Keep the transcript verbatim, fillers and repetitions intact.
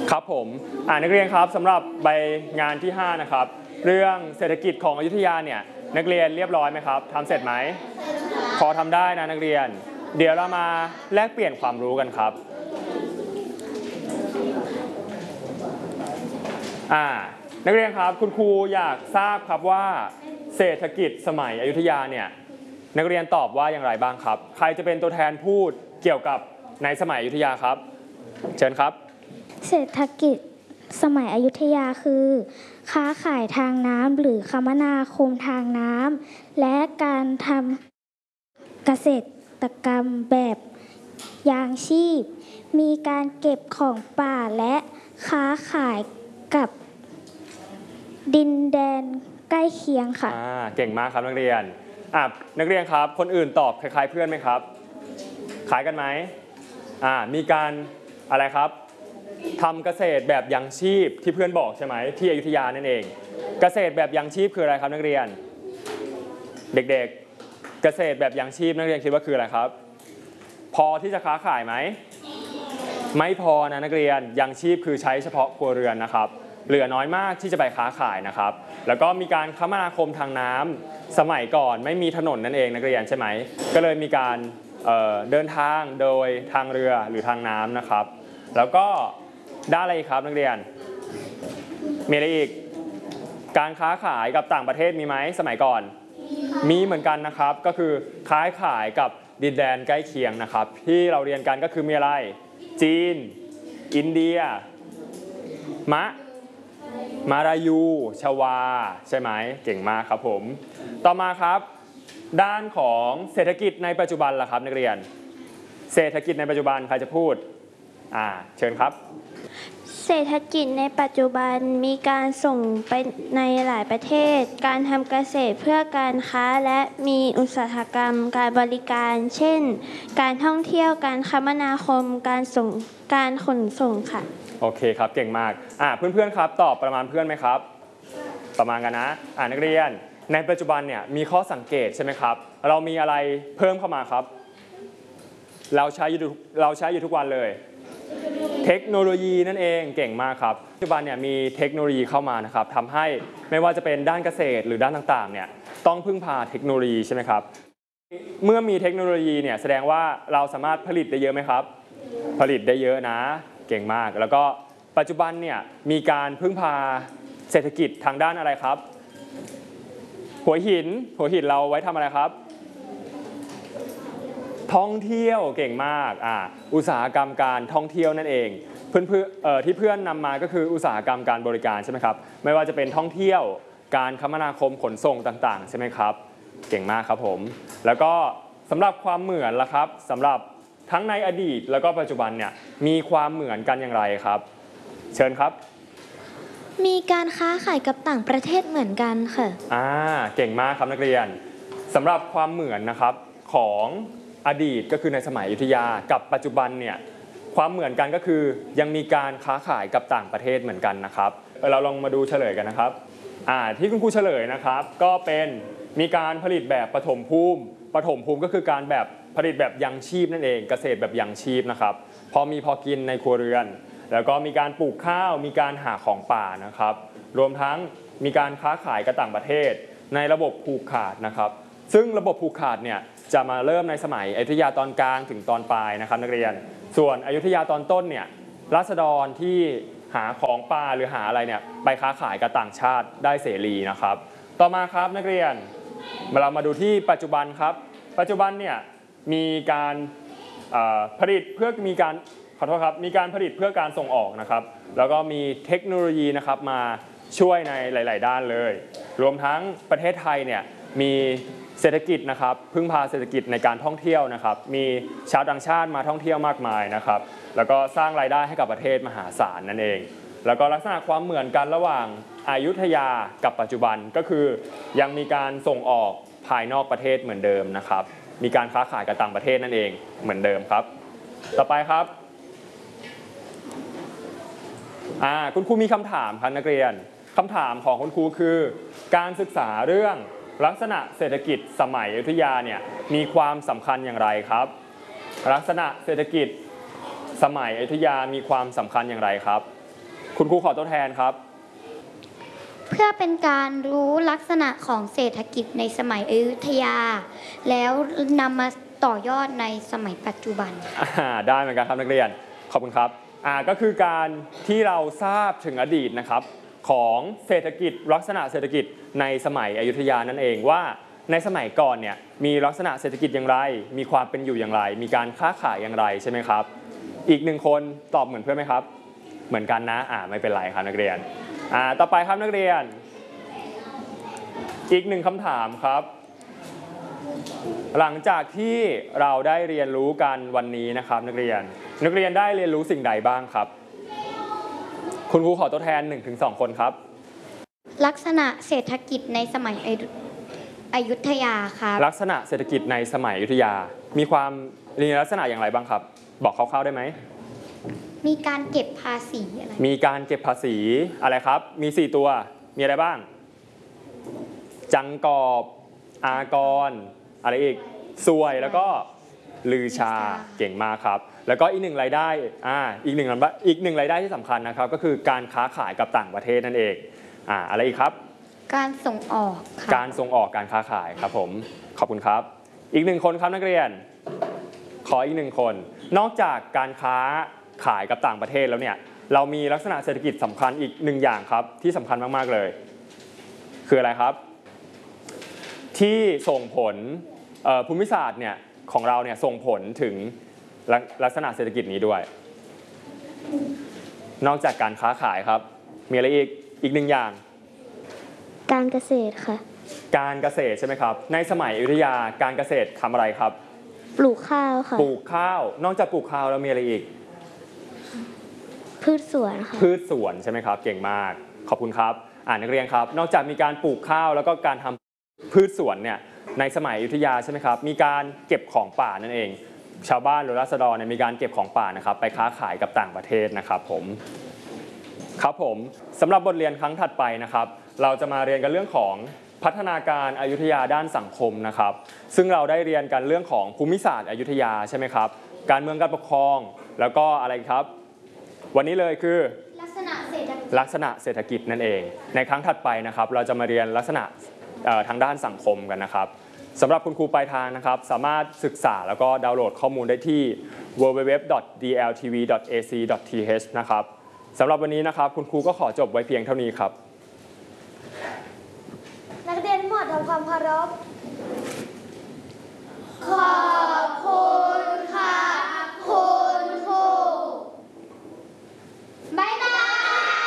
ครับผมอ่านักเรียนครับสำหรับใบงานที่ห้านะครับเรื่องเศรษฐกิจของอยุธยาเนี่ยนักเรียนเรียบร้อยไหมครับทำเสร็จไหมพอทำได้นะนักเรียนเดี๋ยวเรามาแลกเปลี่ยนความรู้กันครับอ่านักเรียนครับคุณครูอยากทราบครับว่าเศรษฐกิจสมัยอยุธยาเนี่ยนักเรียนตอบว่าอย่างไรบ้างครับใครจะเป็นตัวแทนพูดเกี่ยวกับในสมัยอยุธยาครับเชิญครับเศรษฐกิจสมัยอยุธยาคือค้าขายทางน้ำหรือคมนาคมทางน้ำและการทำเกษตรกรรมแบบยางชีพมีการเก็บของป่าและค้าขายกับดินแดนใกล้เคียงค่ะอ่าเก่งมากครับนักเรียนอ่ะนักเรียนครับคนอื่นตอบคล้ายๆเพื่อนไหมครับคล้ายกันไหมอ่ามีการอะไรครับทำเกษตรแบบยังชีพที่เพื่อนบอกใช่ไหมที่อยุธยานั่นเองเกษตรแบบยังชีพคืออะไรครับนักเรียนเด็กๆเกษตรแบบยังชีพนักเรียนคิดว่าคืออะไรครับพอที่จะค้าขายไหมไม่พอนะนักเรียนยังชีพคือใช้เฉพาะครัวเรือนนะครับเหลือน้อยมากที่จะไปค้าขายนะครับแล้วก็มีการคมนาคมทางน้ำสมัยก่อนไม่มีถนนนั่นเองนักเรียนใช่ไหมก็เลยมีการ เอ่อ เดินทางโดยทางเรือหรือทางน้ำนะครับแล้วก็ด้านอะไรอีกครับนักเรียนมีอะไรอีกการค้าขายกับต่างประเทศมีไหมสมัยก่อนมีเหมือนกันนะครับก็คือค้าขายกับดินแดนใกล้เคียงนะครับที่เราเรียนกันก็คือมีอะไรจีนอินเดียมะมารายูชวาใช่ไหมเก่งมากครับผมต่อมาครับด้านของเศรษฐกิจในปัจจุบันล่ะครับนักเรียนเศรษฐกิจในปัจจุบันใครจะพูดอ่าเชิญครับเศรษฐกิจในปัจจุบันมีการส่งไปในหลายประเทศการทำเกษตรเพื่อการค้าและมีอุตสาหกรรมการบริการเช่นการท่องเที่ยวการคมนาคมการส่งการขนส่งค่ะโอเคครับเก่งมากอ่าเพื่อนๆครับตอบประมาณเพื่อนไหมครับประมาณกันนะอ่านักเรียนในปัจจุบันเนี่ยมีข้อสังเกตใช่ไหมครับเรามีอะไรเพิ่มเข้ามาครับเราใช้อยู่เราใช้อยู่ทุกวันเลยเทคโนโลยีนั่นเองเก่งมากครับปัจจุบันเนี่ยมีเทคโนโลยีเข้ามานะครับทำให้ไม่ว่าจะเป็นด้านเกษตรหรือด้านต่างๆเนี่ยต้องพึ่งพาเทคโนโลยีใช่ไหมครับเมื่อมีเทคโนโลยีเนี่ยแสดงว่าเราสามารถผลิตได้เยอะไหมครับผลิตได้เยอะนะเก่งมากแล้วก็ปัจจุบันเนี่ยมีการพึ่งพาเศรษฐกิจทางด้านอะไรครับหัวหินหัวหินเราไว้ทำอะไรครับท่องเที่ยวเก่งมากอ่าอุตสาหกรรมการท่องเที่ยวนั่นเองเพื่อนเอ่อที่เพื่อนนำมาก็คืออุตสาหกรรมการบริการใช่ไหมครับไม่ว่าจะเป็นท่องเที่ยวการคมนาคมขนส่งต่างๆใช่ไหมครับเก่งมากครับผมแล้วก็สำหรับความเหมือนล่ะครับสำหรับทั้งในอดีตแล้วก็ปัจจุบันเนี่ยมีความเหมือนกันอย่างไรครับเชิญครับมีการค้าขายกับต่างประเทศเหมือนกันค่ะอ่าเก่งมากครับนักเรียนสำหรับความเหมือนนะครับของอดีตก็คือในสมัยอยุธยากับปัจจุบันเนี่ยความเหมือนกันก็คือยังมีการค้าขายกับต่างประเทศเหมือนกันนะครับเราลองมาดูเฉลยกันนะครับอ่าที่คุณครูเฉลยนะครับก็เป็นมีการผลิตแบบปฐมภูมิปฐมภูมิก็คือการแบบผลิตแบบยังชีพนั่นเองเกษตรแบบยังชีพนะครับพอมีพอกินในครัวเรือนแล้วก็มีการปลูกข้าวมีการหาของป่านะครับรวมทั้งมีการค้าขายกับต่างประเทศในระบบผูกขาดนะครับซึ่งระบบผูกขาดเนี่ยจะมาเริ่มในสมัยอยุธยาตอนกลางถึงตอนปลายนะครับนักเรียนส่วนอยุธยาตอนต้นเนี่ยราษฎรที่หาของป่าหรือหาอะไรเนี่ยไปค้าขายกับต่างชาติได้เสรีนะครับต่อมาครับนักเรียนเรามาดูที่ปัจจุบันครับปัจจุบันเนี่ยมีการผลิตเพื่อมีการขอโทษครับมีการผลิตเพื่อการส่งออกนะครับแล้วก็มีเทคโนโลยีนะครับมาช่วยในหลายๆด้านเลยรวมทั้งประเทศไทยเนี่ยมีเศรษฐกิจนะครับพึ่งพาเศรษฐกิจในการท่องเที่ยวนะครับมีชาวต่างชาติมาท่องเที่ยวมากมายนะครับแล้วก็สร้างรายได้ให้กับประเทศมหาศาลนั่นเองแล้วก็ลักษณะความเหมือนกันระหว่างอยุธยากับปัจจุบันก็คือยังมีการส่งออกภายนอกประเทศเหมือนเดิมนะครับมีการค้าขายกับต่างประเทศนั่นเองเหมือนเดิมครับต่อไปครับอ่าคุณครูมีคำถามครับนักเรียนคำถามของคุณครูคือการศึกษาเรื่องลักษณะเศรษฐกิจสมัยอยุธยาเนี่ยมีความสำคัญอย่างไรครับลักษณะเศรษฐกิจสมัยอยุธยามีความสำคัญอย่างไรครับคุณครูขอตัวแทนครับเพื่อเป็นการรู้ลักษณะของเศรษฐกิจในสมัยอยุธยา แล้วนำมาต่อยอดในสมัยปัจจุบันอ่าได้เหมือนกันครับนักเรียนขอบคุณครับอ่าก็คือการที่เราทราบถึงอดีตนะครับของเศรษฐกิจลักษณะเศรษฐกิจในสมัยอยุธยานั่นเองว่าในสมัยก่อนเนี่ยมีลักษณะเศรษฐกิจอย่างไรมีความเป็นอยู่อย่างไรมีการค้าขายอย่างไรใช่ไหมครับอีกหนึ่งคนตอบเหมือนเพื่อนไหมครับเหมือนกันนะอ่าไม่เป็นไรครับนักเรียนอ่าต่อไปครับนักเรียนอีกหนึ่งคำถามครับหลังจากที่เราได้เรียนรู้กันวันนี้นะครับนักเรียนนักเรียนได้เรียนรู้สิ่งใดบ้างครับคุณครูขอตัวแทน หนึ่งถึงสอง คนครับลักษณะเศรษฐกิจในสมัยอยุธยาครับลักษณะเศรษฐกิจในสมัยอยุธยามีความมีลักษณะอย่างไรบ้างครับบอกคร่าวๆได้ไหมมีการเก็บภาษีอะไรมีการเก็บภาษีอะไรครับมีสี่ตัวมีอะไรบ้างจังกอบอากรอะไรอีกซวยแล้วก็ลือชาเก่งมากครับแล้วก็อีกหนึ่งรายได้อ่าอีกหนึ่งอีกหนึ่งรายได้ที่สำคัญนะครับก็คือการค้าขายกับต่างประเทศนั่นเองอ่าอะไรอีกครับการส่งออกการส่งออกการค้าขายครับผมขอบคุณครับอีกหนึ่งคนครับนักเรียนขออีกหนึ่งคนนอกจากการค้าขายกับต่างประเทศแล้วเนี่ยเรามีลักษณะเศรษฐกิจสำคัญอีกหนึ่งอย่างครับที่สำคัญมากๆเลยคืออะไรครับที่ส่งผลภูมิศาสตร์เนี่ยของเราเนี่ยส่งผลถึงลักษณะเศรษฐกิจนี้ด้วยนอกจากการค้าขายครับมีอะไรอีกอีกหนึ่งอย่างการเกษตรค่ะการเกษตรใช่ไหมครับในสมัยอยุธยาการเกษตรทำอะไรครับปลูกข้าวค่ะปลูกข้าวนอกจากปลูกข้าวแล้วมีอะไรอีกพืชสวนค่ะพืชสวนใช่ไหมครับเก่งมากขอบคุณครับอ่านักเรียนครับนอกจากมีการปลูกข้าวแล้วก็การทำพืชสวนเนี่ยในสมัยอยุธยาใช่ไหมครับมีการเก็บของป่านั่นเองชาวบ้านหรือราษฎรเนี่ยมีการเก็บของป่านะครับไปค้าขายกับต่างประเทศนะครับผมครับผมสำหรับบทเรียนครั้งถัดไปนะครับเราจะมาเรียนกันเรื่องของพัฒนาการอยุธยาด้านสังคมนะครับซึ่งเราได้เรียนกันเรื่องของภูมิศาสตร์อยุธยาใช่ไหมครับการเมืองการปกครองแล้วก็อะไรครับวันนี้เลยคือลักษณะเศรษฐกิจลักษณะเศรษฐกิจนั่นเองในครั้งถัดไปนะครับเราจะมาเรียนลักษณะทางด้านสังคมกันนะครับสำหรับคุณครูปลายทางนะครับสามารถศึกษาแล้วก็ดาวน์โหลดข้อมูลได้ที่ ดับเบิลยู ดับเบิลยู ดับเบิลยู ดอท ดี แอล ที วี ดอท เอ ซี ดอท ที เอช นะครับสำหรับวันนี้นะครับคุณครูก็ขอจบไว้เพียงเท่านี้ครับนักเรียนทั้งหมดทำความเคารพขอ